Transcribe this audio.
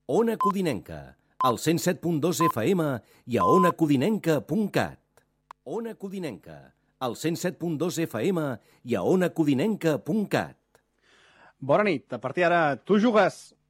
Ona Codinenca, al 107.2 FM i a onacodinenca.cat. Ona Codinenca, al 107.2 FM i a onacodinenca.cat. Bona nit. A partir d'ara, tu jugues.